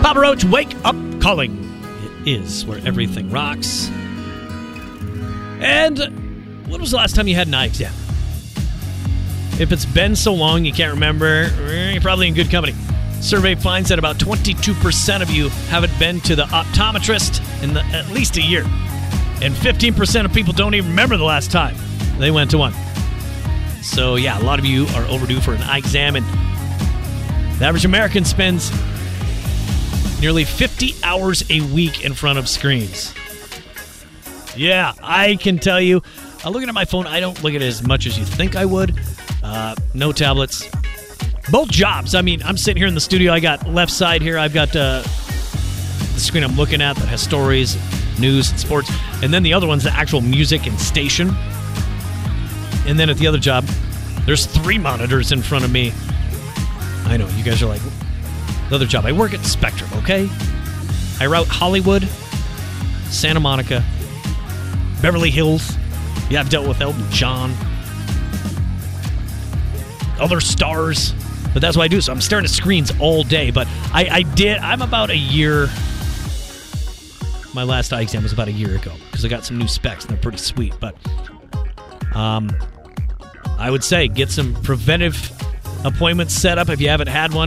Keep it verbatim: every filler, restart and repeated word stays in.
Papa Roach, Wake Up Calling. It is where everything rocks. And when was the last time you had an eye exam? If it's been so long you can't remember, you're probably in good company. Survey finds that about twenty-two percent of you haven't been to the optometrist in the, at least a year. And fifteen percent of people don't even remember the last time they went to one. So, yeah, a lot of you are overdue for an eye exam. And the average American spends nearly fifty hours a week in front of screens. Yeah, I can tell you. Uh, looking at my phone, I don't look at it as much as you think I would. Uh, no tablets. Both jobs. I mean, I'm sitting here in the studio. I got left side here. I've got uh, the screen I'm looking at that has stories, news, and sports. And then the other one's the actual music and station. And then at the other job, there's three monitors in front of me. I know, you guys are like, the other job. I work at Spectrum, okay? I route Hollywood, Santa Monica, Beverly Hills. Yeah, I've dealt with Elton John. Other stars. But that's what I do. So I'm staring at screens all day. But I, I did, I'm about a year. My last eye exam was about a year ago because I got some new specs and they're pretty sweet. But um, I would say get some preventive appointments set up if you haven't had one.